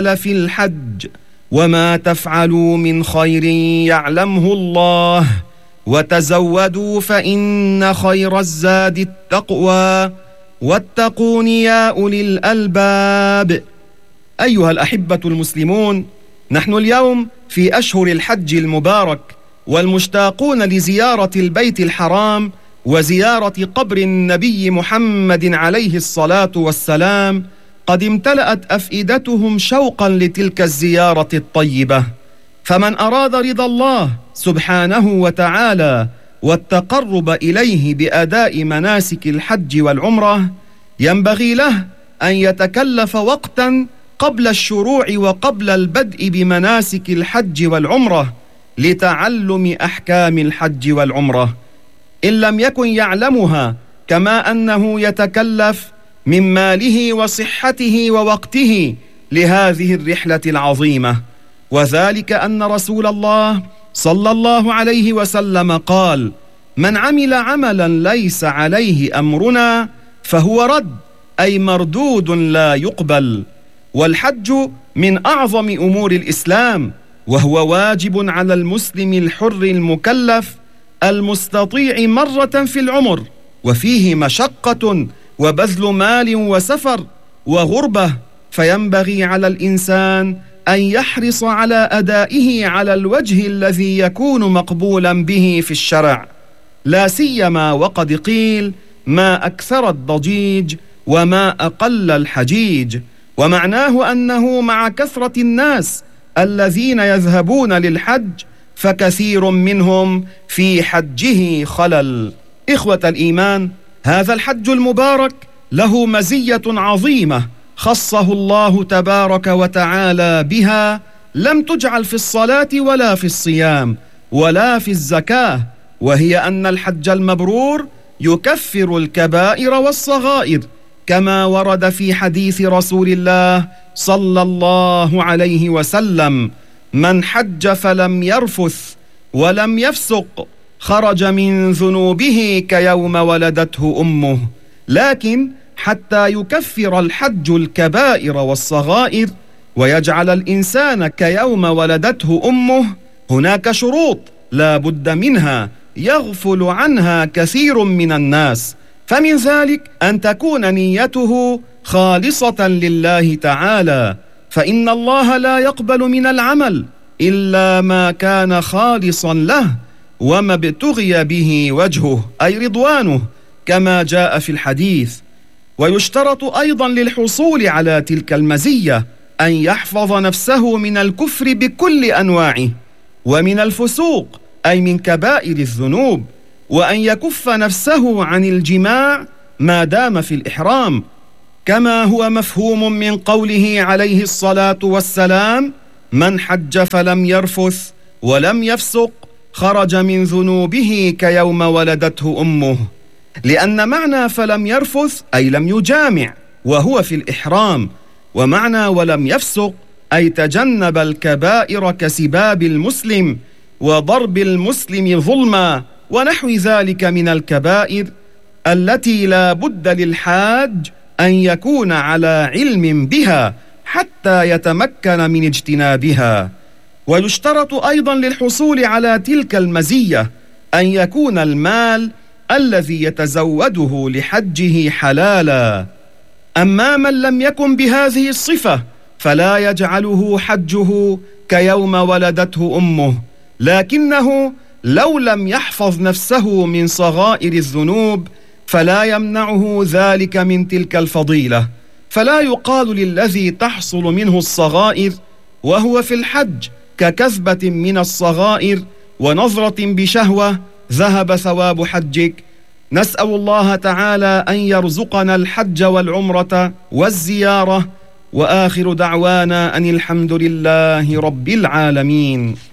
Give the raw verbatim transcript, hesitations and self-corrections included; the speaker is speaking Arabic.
في الحج وما تفعلوا من خير يعلمه الله وتزودوا فإن خير الزاد التقوى واتقون يا أولي الألباب. أيها الأحبة المسلمون، نحن اليوم في أشهر الحج المبارك، والمشتاقون لزيارة البيت الحرام وزيارة قبر النبي محمد عليه الصلاة والسلام قد امتلأت أفئدتهم شوقا لتلك الزيارة الطيبة. فمن أراد رضا الله سبحانه وتعالى والتقرب إليه بأداء مناسك الحج والعمرة ينبغي له أن يتكلف وقتا قبل الشروع وقبل البدء بمناسك الحج والعمرة لتعلم أحكام الحج والعمرة إن لم يكن يعلمها، كما أنه يتكلف من ماله وصحته ووقته لهذه الرحلة العظيمة. وذلك أن رسول الله صلى الله عليه وسلم قال: من عمل عملا ليس عليه أمرنا فهو رد، أي مردود لا يقبل. والحج من أعظم أمور الإسلام، وهو واجب على المسلم الحر المكلف المستطيع مرة في العمر، وفيه مشقة وبذل مال وسفر وغربة، فينبغي على الإنسان أن يحرص على أدائه على الوجه الذي يكون مقبولا به في الشرع، لا سيما وقد قيل: ما أكثر الضجيج وما أقل الحجيج. ومعناه أنه مع كثرة الناس الذين يذهبون للحج فكثير منهم في حجه خلل. إخوة الإيمان، هذا الحج المبارك له مزية عظيمة خصه الله تبارك وتعالى بها، لم تجعل في الصلاة ولا في الصيام ولا في الزكاة، وهي أن الحج المبرور يكفر الكبائر والصغائر، كما ورد في حديث رسول الله صلى الله عليه وسلم: من حج فلم يرفث ولم يفسق خرج من ذنوبه كيوم ولدته أمه. لكن حتى يكفر الحج الكبائر والصغائر ويجعل الإنسان كيوم ولدته أمه هناك شروط لا بد منها يغفل عنها كثير من الناس، فمن ذلك أن تكون نيته خالصة لله تعالى، فإن الله لا يقبل من العمل إلا ما كان خالصا له وما ابتغي به وجهه، أي رضوانه، كما جاء في الحديث. ويشترط أيضا للحصول على تلك المزية أن يحفظ نفسه من الكفر بكل أنواعه، ومن الفسوق أي من كبائر الذنوب، وأن يكف نفسه عن الجماع ما دام في الإحرام، كما هو مفهوم من قوله عليه الصلاة والسلام: من حج فلم يرفث ولم يفسق خرج من ذنوبه كيوم ولدته أمه. لأن معنى فلم يرفث أي لم يجامع وهو في الإحرام، ومعنى ولم يفسق أي تجنب الكبائر كسباب المسلم وضرب المسلم ظلما ونحو ذلك من الكبائر التي لا بد للحاج أن يكون على علم بها حتى يتمكن من اجتنابها. ويشترط أيضا للحصول على تلك المزية أن يكون المال الذي يتزوده لحجه حلالا. أما من لم يكن بهذه الصفة فلا يجعله حجه كيوم ولدته أمه، لكنه لو لم يحفظ نفسه من صغائر الذنوب فلا يمنعه ذلك من تلك الفضيلة، فلا يقال للذي تحصل منه الصغائر وهو في الحج ككذبة من الصغائر ونظرة بشهوة ذهب ثواب حجك. نسأل الله تعالى أن يرزقنا الحج والعمرة والزيارة، وآخر دعوانا أن الحمد لله رب العالمين.